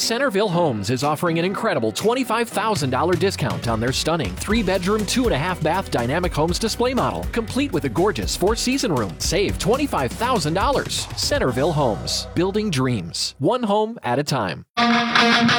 Centerville Homes is offering an incredible $25,000 discount on their stunning 3-bedroom, 2.5-bath dynamic homes display model, complete with a gorgeous 4-season room. Save $25,000. Centerville Homes, building dreams, one home at a time.